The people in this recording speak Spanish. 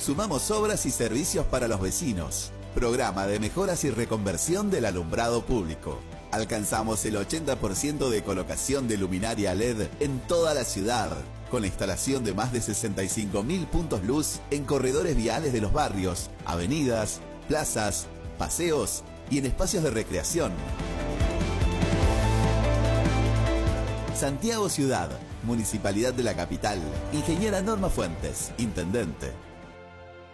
Sumamos obras y servicios para los vecinos. Programa de mejoras y reconversión del alumbrado público. Alcanzamos el 80% de colocación de luminaria LED en toda la ciudad, con la instalación de más de 65.000 puntos luz en corredores viales de los barrios, avenidas, plazas, paseos y en espacios de recreación. Santiago Ciudad, Municipalidad de la Capital. Ingeniera Norma Fuentes, Intendente.